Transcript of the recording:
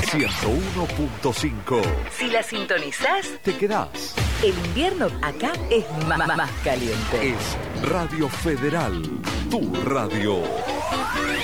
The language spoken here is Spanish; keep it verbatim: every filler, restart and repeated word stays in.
ciento uno punto cinco. Si la sintonizás, te quedás. El invierno acá es más, más caliente. Es Radio Federal, tu radio.